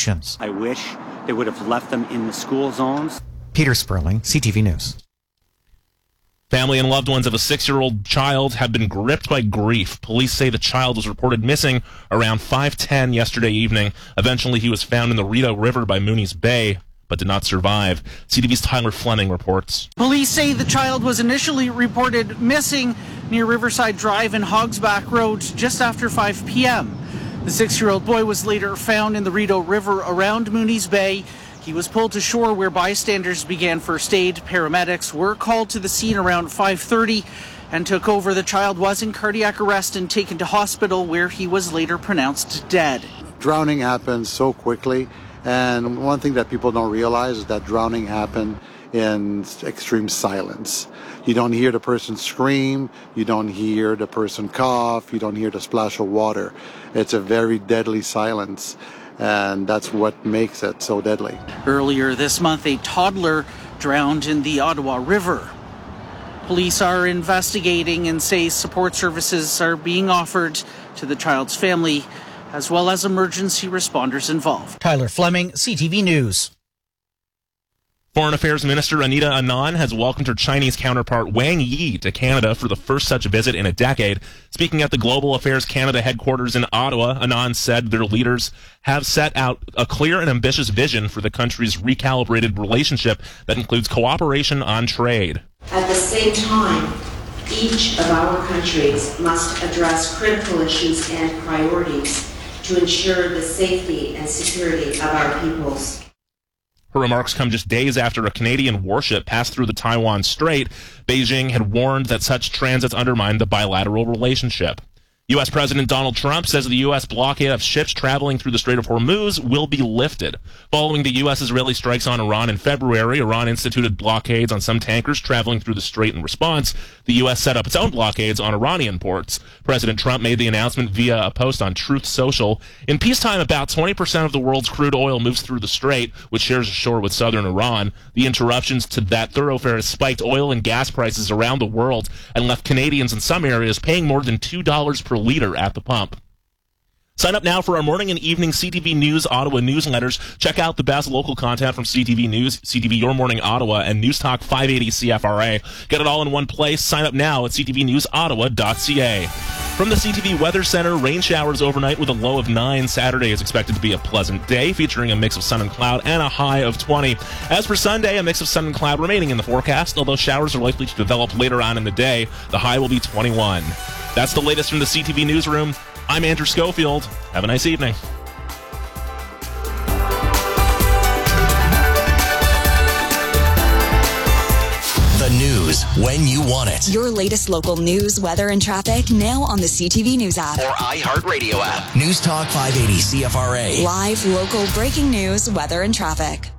conditions. I wish they would have left them in the school zones. Peter Sperling, CTV News. Family and loved ones of a 6-year-old child have been gripped by grief. Police say the child was reported missing around 5:10 yesterday evening. Eventually, he was found in the Rideau River by Mooney's Bay, but did not survive. CTV's Tyler Fleming reports. Police say the child was initially reported missing near Riverside Drive and Hogsback Road just after 5 p.m. The 6-year-old boy was later found in the Rideau River around Mooney's Bay. He was pulled to shore where bystanders began first aid. Paramedics were called to the scene around 5:30 and took over. The child was in cardiac arrest and taken to hospital where he was later pronounced dead. Drowning happens so quickly, and one thing that people don't realize is that drowning happened in extreme silence. You don't hear the person scream, you don't hear the person cough, you don't hear the splash of water. It's a very deadly silence, and that's what makes it so deadly. Earlier this month, a toddler drowned in the Ottawa River. Police are investigating and say support services are being offered to the child's family, as well as emergency responders involved. Tyler Fleming, CTV News. Foreign Affairs Minister Anita Anand has welcomed her Chinese counterpart Wang Yi to Canada for the first such visit in a decade. Speaking at the Global Affairs Canada headquarters in Ottawa, Anand said their leaders have set out a clear and ambitious vision for the country's recalibrated relationship that includes cooperation on trade. At the same time, each of our countries must address critical issues and priorities to ensure the safety and security of our peoples. Her remarks come just days after a Canadian warship passed through the Taiwan Strait. Beijing had warned that such transits undermined the bilateral relationship. U.S. President Donald Trump says the U.S. blockade of ships traveling through the Strait of Hormuz will be lifted. Following the U.S.-Israeli strikes on Iran in February, Iran instituted blockades on some tankers traveling through the strait in response. The U.S. set up its own blockades on Iranian ports. President Trump made the announcement via a post on Truth Social. In peacetime, about 20% of the world's crude oil moves through the strait, which shares a shore with southern Iran. The interruptions to that thoroughfare has spiked oil and gas prices around the world and left Canadians in some areas paying more than $2 per liter at the pump. Sign up now for our morning and evening CTV News Ottawa newsletters. Check out the best local content from CTV News, CTV Your Morning Ottawa, and News Talk 580 CFRA. Get it all in one place. Sign up now at ctvnewsottawa.ca. From the CTV Weather Center, rain showers overnight with a low of 9. Saturday is expected to be a pleasant day, featuring a mix of sun and cloud and a high of 20. As for Sunday, a mix of sun and cloud remaining in the forecast, although showers are likely to develop later on in the day. The high will be 21. That's the latest from the CTV Newsroom. I'm Andrew Schofield. Have a nice evening. The news when you want it. Your latest local news, weather, and traffic now on the CTV News app or iHeartRadio app. News Talk 580 CFRA. Live, local, breaking news, weather, and traffic.